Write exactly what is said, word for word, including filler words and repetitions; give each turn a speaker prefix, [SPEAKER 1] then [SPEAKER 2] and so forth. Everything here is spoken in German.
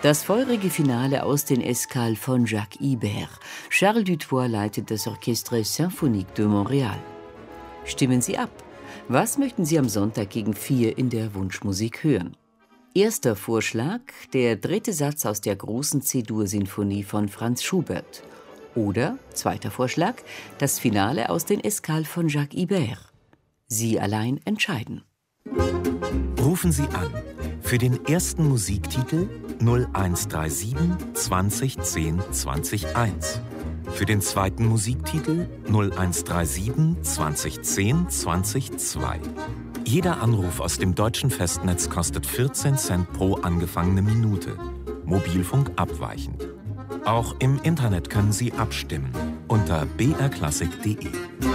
[SPEAKER 1] Das feurige Finale aus den Escales von Jacques Ibert. Charles Dutoit leitet das Orchestre Symphonique de Montréal. Stimmen Sie ab. Was möchten Sie am Sonntag gegen vier in der Wunschmusik hören? Erster Vorschlag, der dritte Satz aus der großen C-Dur-Sinfonie von Franz Schubert. Oder, zweiter Vorschlag, das Finale aus den Escales von Jacques Ibert. Sie allein entscheiden.
[SPEAKER 2] Rufen Sie an für den ersten Musiktitel null eins drei sieben zwanzig zehn zwanzig eins. Für den zweiten Musiktitel null eins drei sieben zwanzig zehn zwanzig zwei. Jeder Anruf aus dem deutschen Festnetz kostet vierzehn Cent pro angefangene Minute. Mobilfunk abweichend. Auch im Internet können Sie abstimmen unter b r klassik punkt de.